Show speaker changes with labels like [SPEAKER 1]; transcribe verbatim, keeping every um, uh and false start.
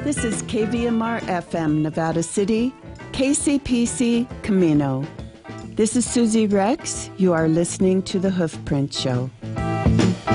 [SPEAKER 1] This is K V M R F M, Nevada City, K C P C, Camino. This is Susie Rex. You are listening to The Hoofprint Show.